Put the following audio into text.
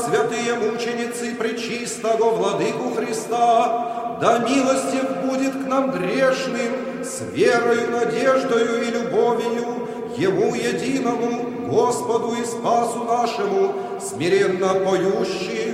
Святые мученицы Пречистого Владыку Христа, да милостив будет к нам грешным, с верою, надеждою и любовью, Ему единому, Господу и Спасу нашему, смиренно поющие